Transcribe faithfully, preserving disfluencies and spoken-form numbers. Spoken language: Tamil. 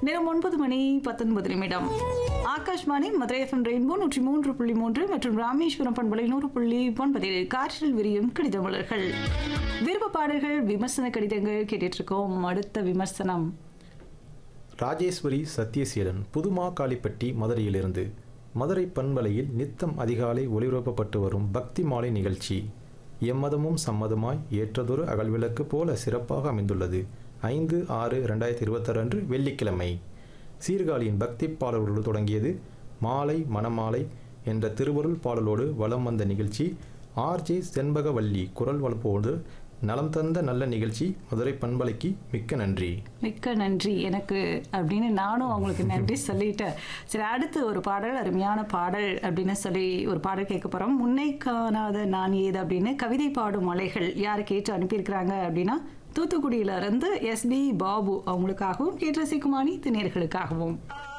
நேரம் ஒன்பது மணி பத்தொன்பது நிமிடம். ஆகாஷ்வாணி மதுரை எஃப்எம் ரெயின்போ நூற்றி மூன்று புள்ளி மூன்று மற்றும் ராமேஸ்வரம் பண்பலை நூறு புள்ளி ஒன்பதில் காற்றில் விரியும் கடித மலர்கள், விருப்ப பாடல்கள், விமர்சன கடிதங்கள் கேட்டுட்டு இருக்கோம். அடுத்த விமர்சனம் ராஜேஸ்வரி சத்யசீலன், புதுமாக்காளிப்பட்டி, மதுரையிலிருந்து. மதுரை பண்பலையில் நித்தம் அதிகாலை ஒளிபரப்பப்பட்டு வரும் பக்தி மாலை நிகழ்ச்சி எம்மதமும் சம்மதமாய் ஏற்றதொரு அகல்விளக்கு போல சிறப்பாக அமைந்துள்ளது. ஐந்து ஆறு ரெண்டாயிரத்தி இருபத்தாறு அன்று வெள்ளிக்கிழமை சீர்காழியின் பக்தி பாடல்களோடு தொடங்கியது. மாலை மணமாலை என்ற திருவருள் பாடலோடு வலம் வந்த நிகழ்ச்சி ஆர்ஜே செண்பகவல்லி குரல் வளப்போடு நலம் தந்த நல்ல நிகழ்ச்சி. மதுரை பண்பலைக்கு மிக்க நன்றி. மிக்க நன்றி எனக்கு அப்படின்னு நானும் அவங்களுக்கு நன்றி சொல்லிட்டேன். சரி, அடுத்து ஒரு பாடல், அருமையான பாடல் அப்படின்னு சொல்லி ஒரு பாடல் கேட்க போகிறோம். முன்னை காணாத நான் ஏது அப்படின்னு கவிதை பாடும் மலைகள் யாரை கேட்டு அனுப்பியிருக்கிறாங்க அப்படின்னா தூத்துக்குடியில இருந்து எஸ் பி பாபு அவங்களுக்காகவும் கேட்டு ரசிக்குமானி திணர்களுக்காகவும்.